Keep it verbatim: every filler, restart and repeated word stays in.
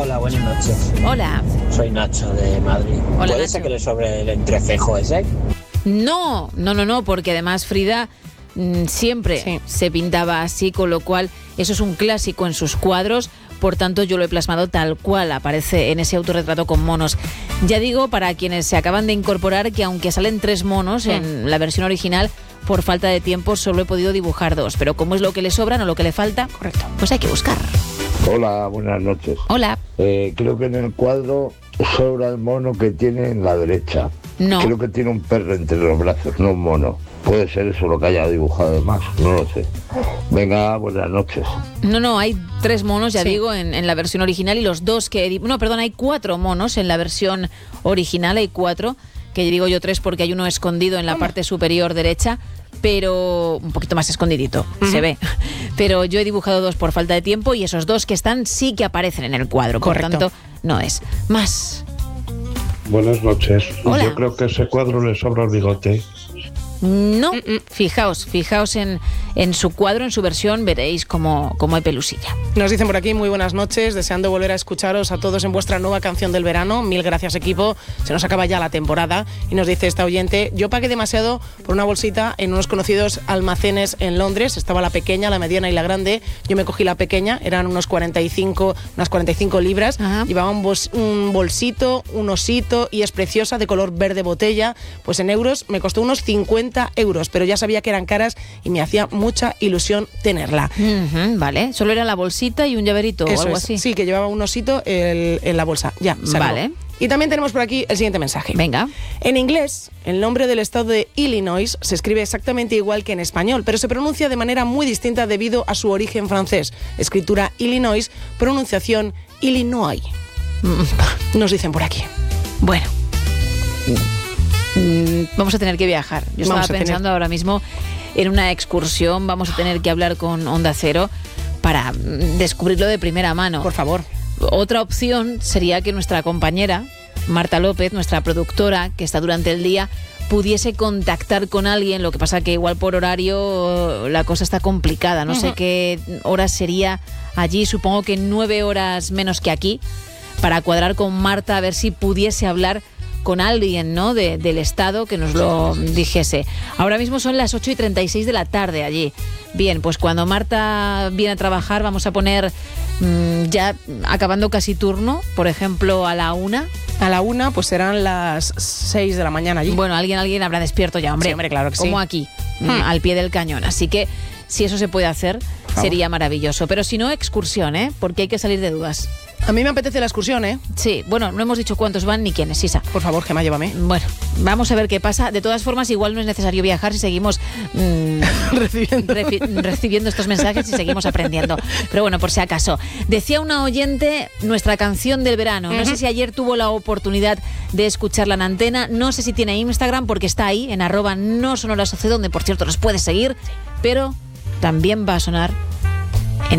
Hola, buenas noches. Hola. Soy Nacho de Madrid. Hola, ¿Puede Nacho. ser que le sobre el entrecejo ese? No, no, no, no, porque además Frida mm, siempre Sí. se pintaba así, con lo cual eso es un clásico en sus cuadros. Por tanto, yo lo he plasmado tal cual aparece en ese autorretrato con monos. Ya digo, para quienes se acaban de incorporar, que aunque salen tres monos en la versión original, por falta de tiempo solo he podido dibujar dos. Pero como es lo que le sobra, no lo que le falta, Correcto. pues hay que buscar. Hola, buenas noches. Hola. Eh, creo que en el cuadro sobra el mono que tiene en la derecha. No. Creo que tiene un perro entre los brazos, no un mono. Puede ser eso lo que haya dibujado de más, no lo sé. Venga, buenas noches. No, no, hay tres monos, ya Sí. digo, en, en la versión original y los dos que... he- No, perdón, hay cuatro monos en la versión original, hay cuatro, que digo yo tres porque hay uno escondido en la parte superior derecha, pero un poquito más escondidito, se ve. Pero yo he dibujado dos por falta de tiempo y esos dos que están sí que aparecen en el cuadro, por Correcto. tanto, no es. Más. Buenas noches. Hola. Yo creo que a ese cuadro le sobra el bigote. No, fijaos, fijaos en, en su cuadro, en su versión, veréis cómo, cómo hay pelusilla. Nos dicen por aquí, muy buenas noches, deseando volver a escucharos a todos en vuestra nueva canción del verano. Mil gracias, equipo. Se nos acaba ya la temporada. Y nos dice esta oyente, yo pagué demasiado por una bolsita en unos conocidos almacenes en Londres. Estaba la pequeña, la mediana y la grande. Yo me cogí la pequeña, eran unos cuarenta y cinco, unas cuarenta y cinco libras. Ajá. Llevaba un, bos- un bolsito, un osito y es preciosa, de color verde botella. Pues en euros me costó unos cincuenta euros, pero ya sabía que eran caras y me hacía mucha ilusión tenerla. Ujú, vale, solo era la bolsita y un llaverito o Eso algo es. así. Sí, que llevaba un osito el- en la bolsa. Ya, se acabó. Vale. Y también tenemos por aquí el siguiente mensaje. Venga. En inglés, el nombre del estado de Illinois se escribe exactamente igual que en español, pero se pronuncia de manera muy distinta debido a su origen francés. Escritura Illinois, pronunciación Illinois. Nos dicen por aquí. Bueno, mm, vamos a tener que viajar. Yo estaba Vamos a tener- pensando ahora mismo en una excursión, vamos a tener que hablar con Onda Cero para mm, descubrirlo de primera mano. Por favor. Otra opción sería que nuestra compañera, Marta López, nuestra productora, que está durante el día, pudiese contactar con alguien. Lo que pasa que igual por horario la cosa está complicada. No sé qué hora sería allí, supongo que nueve horas menos que aquí, para cuadrar con Marta a ver si pudiese hablar con alguien, ¿no?, de, del Estado que nos lo dijese. Ahora mismo son las ocho y treinta y seis de la tarde allí. Bien, pues cuando Marta viene a trabajar vamos a poner, mmm, ya acabando casi turno, por ejemplo, a la una. A la una, pues serán las seis de la mañana allí. Bueno, alguien, alguien habrá despierto ya, hombre. Sí, hombre, claro que Como sí. aquí, mm, al pie del cañón. Así que si eso se puede hacer, sería maravilloso. Pero si no, excursión, ¿eh? Porque hay que salir de dudas. A mí me apetece la excursión, ¿eh? Sí, bueno, no hemos dicho cuántos van ni quiénes, Sisa. Por favor, Gemma, llévame. Bueno, vamos a ver qué pasa. De todas formas, igual no es necesario viajar si seguimos mm, Recibiendo. refi- recibiendo estos mensajes y seguimos aprendiendo. Pero bueno, por si acaso. Decía una oyente nuestra canción del verano. No sé si ayer tuvo la oportunidad de escucharla en antena. No sé si tiene Instagram porque está ahí, en arroba no sonora soce, donde por cierto nos puedes seguir. Pero también va a sonar